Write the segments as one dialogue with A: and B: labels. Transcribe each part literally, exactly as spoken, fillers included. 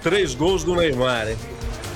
A: três gols do Neymar, hein?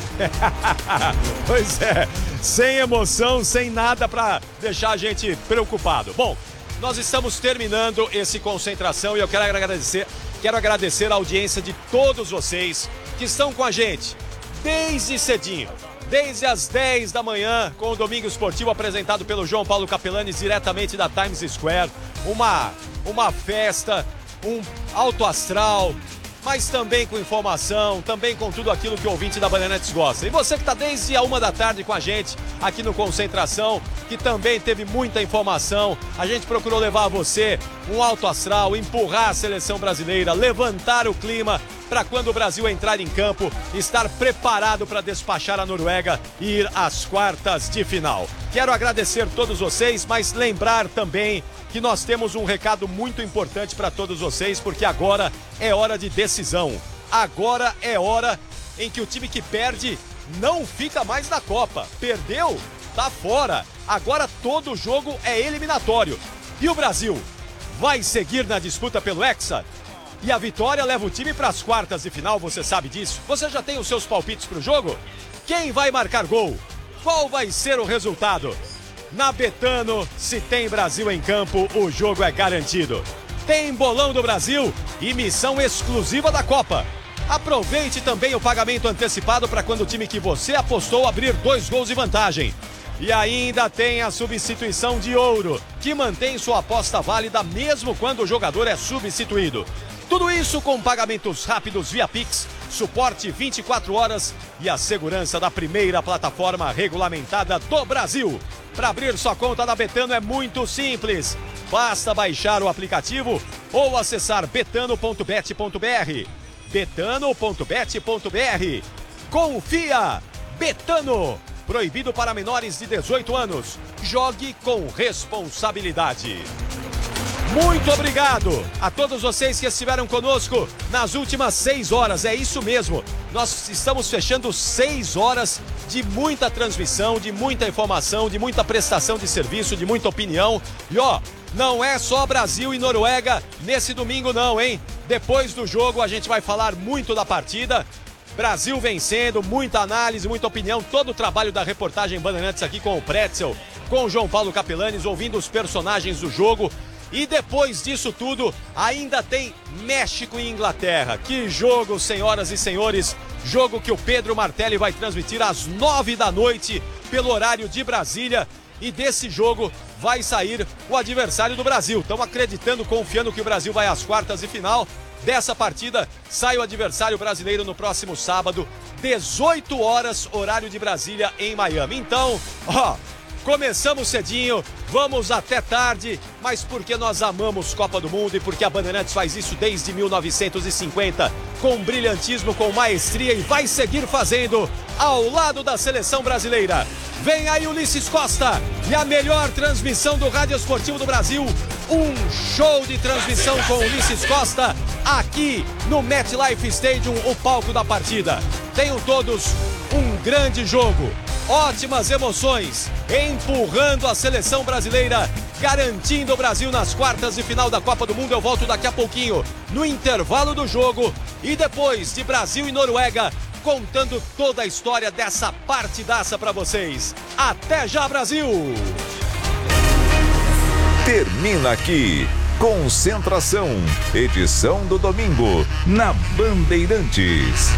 B: Pois é, sem emoção, sem nada para deixar a gente preocupado. Bom, nós estamos terminando esse concentração e eu quero agradecer, quero agradecer a audiência de todos vocês que estão com a gente desde cedinho. Desde as dez da manhã, com o Domingo Esportivo apresentado pelo João Paulo Capelani, diretamente da Times Square. Uma, uma festa, um alto astral, mas também com informação, também com tudo aquilo que o ouvinte da Bandeirantes gosta. E você que está desde a uma da tarde com a gente aqui no Concentração, que também teve muita informação, a gente procurou levar a você um alto astral, empurrar a seleção brasileira, levantar o clima para quando o Brasil entrar em campo, estar preparado para despachar a Noruega e ir às quartas de final. Quero agradecer a todos vocês, mas lembrar também que nós temos um recado muito importante para todos vocês, porque agora é hora de decisão. Agora é hora em que o time que perde não fica mais na Copa. Perdeu? Tá fora. Agora todo jogo é eliminatório. E o Brasil vai seguir na disputa pelo Hexa? E a vitória leva o time para as quartas de final, você sabe disso? Você já tem os seus palpites para o jogo? Quem vai marcar gol? Qual vai ser o resultado? Na Betano, se tem Brasil em campo, o jogo é garantido. Tem bolão do Brasil e missão exclusiva da Copa. Aproveite também o pagamento antecipado para quando o time que você apostou abrir dois gols de vantagem. E ainda tem a substituição de ouro, que mantém sua aposta válida mesmo quando o jogador é substituído. Tudo isso com pagamentos rápidos via Pix, suporte vinte e quatro horas e a segurança da primeira plataforma regulamentada do Brasil. Para abrir sua conta na Betano é muito simples. Basta baixar o aplicativo ou acessar betano ponto bet ponto br. betano ponto bet ponto br. Confia! Betano! Proibido para menores de dezoito anos. Jogue com responsabilidade. Muito obrigado a todos vocês que estiveram conosco nas últimas seis horas. É isso mesmo. Nós estamos fechando seis horas de muita transmissão, de muita informação, de muita prestação de serviço, de muita opinião. E ó, não é só Brasil e Noruega nesse domingo não, hein? Depois do jogo a gente vai falar muito da partida. Brasil vencendo, muita análise, muita opinião, todo o trabalho da reportagem Bandeirantes aqui com o Pretzel, com o João Paulo Capelanes, ouvindo os personagens do jogo. E depois disso tudo, ainda tem México e Inglaterra. Que jogo, senhoras e senhores. Jogo que o Pedro Martelli vai transmitir às nove da noite, pelo horário de Brasília. E desse jogo vai sair o adversário do Brasil. Estão acreditando, confiando que o Brasil vai às quartas de final. Dessa partida, sai o adversário brasileiro no próximo sábado, dezoito horas, horário de Brasília, em Miami. Então, ó... começamos cedinho, vamos até tarde, mas porque nós amamos Copa do Mundo e porque a Bandeirantes faz isso desde mil novecentos e cinquenta, com brilhantismo, com maestria e vai seguir fazendo ao lado da seleção brasileira. Vem aí Ulisses Costa e a melhor transmissão do Rádio Esportivo do Brasil, um show de transmissão com Ulisses Costa aqui no MetLife Stadium, o palco da partida. Tenham todos um grande jogo. Ótimas emoções, empurrando a seleção brasileira, garantindo o Brasil nas quartas de final da Copa do Mundo. Eu volto daqui a pouquinho, no intervalo do jogo, e depois de Brasil e Noruega, contando toda a história dessa partidaça para vocês. Até já, Brasil!
C: Termina aqui, Concentração, edição do domingo, na Bandeirantes.